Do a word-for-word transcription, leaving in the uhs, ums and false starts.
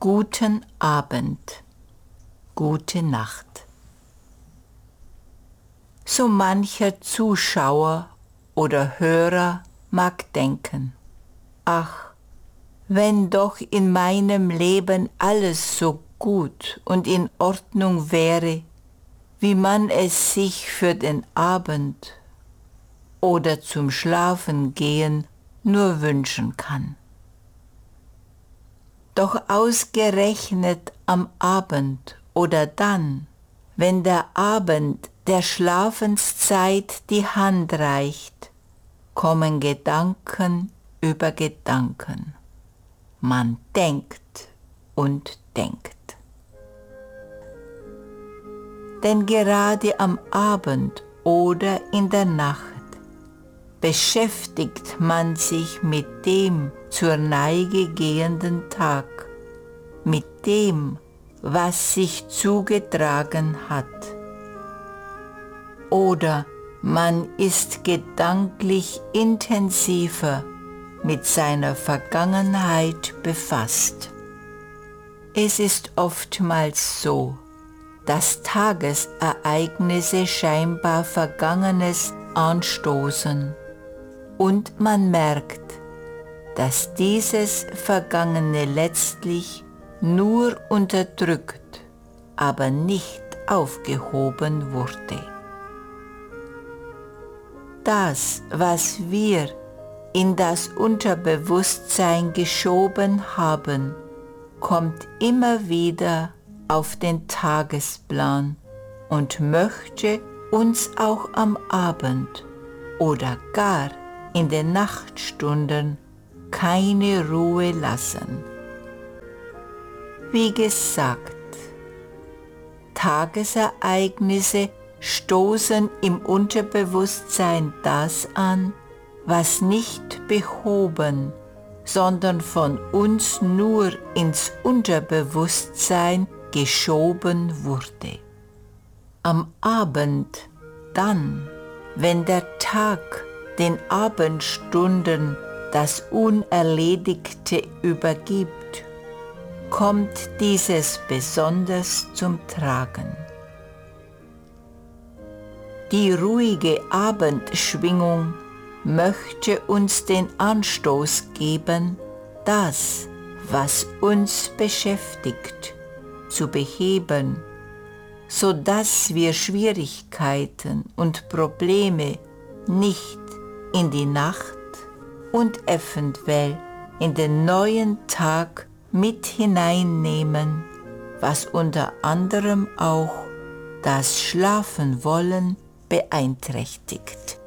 Guten Abend, gute Nacht. So mancher Zuschauer oder Hörer mag denken: Ach, wenn doch in meinem Leben alles so gut und in Ordnung wäre, wie man es sich für den Abend oder zum Schlafengehen nur wünschen kann. Doch ausgerechnet am Abend oder dann, wenn der Abend der Schlafenszeit die Hand reicht, kommen Gedanken über Gedanken. Man denkt und denkt. Denn gerade am Abend oder in der Nacht beschäftigt man sich mit dem zur Neige gehenden Tag, mit dem, was sich zugetragen hat. Oder man ist gedanklich intensiver mit seiner Vergangenheit befasst. Es ist oftmals so, dass Tagesereignisse scheinbar Vergangenes anstoßen und man merkt, dass dieses Vergangene letztlich nur unterdrückt, aber nicht aufgehoben wurde. Das, was wir in das Unterbewusstsein geschoben haben, kommt immer wieder auf den Tagesplan und möchte uns auch am Abend oder gar in den Nachtstunden keine Ruhe lassen. Wie gesagt, Tagesereignisse stoßen im Unterbewusstsein das an, was nicht behoben, sondern von uns nur ins Unterbewusstsein geschoben wurde. Am Abend, dann, wenn der Tag den Abendstunden das Unerledigte übergibt, kommt dieses besonders zum Tragen. Die ruhige Abendschwingung möchte uns den Anstoß geben, das, was uns beschäftigt, zu beheben, so dass wir Schwierigkeiten und Probleme nicht in die Nacht und eventuell in den neuen Tag mit hineinnehmen, was unter anderem auch das Schlafenwollen beeinträchtigt.